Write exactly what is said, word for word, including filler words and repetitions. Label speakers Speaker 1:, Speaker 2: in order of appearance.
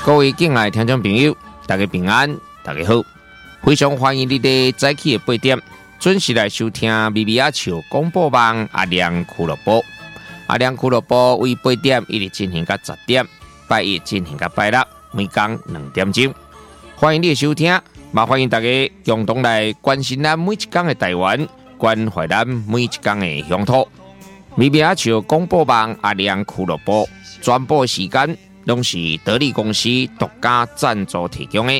Speaker 1: 各位敬爱的听众朋友，大家平安，大家好，非常欢迎你在早起的八点准时来收听咪咪阿笑广播网阿亮俱乐部。阿亮俱乐部为八点一直进行到十点，拜一进行到拜六，每天两点钟。欢迎你的收听，也欢迎大家共同来关心咱每一天的台湾，关怀咱每一天的乡土。咪咪阿笑广播网阿亮俱乐部全部时间拢是得力公司独家赞助提供的。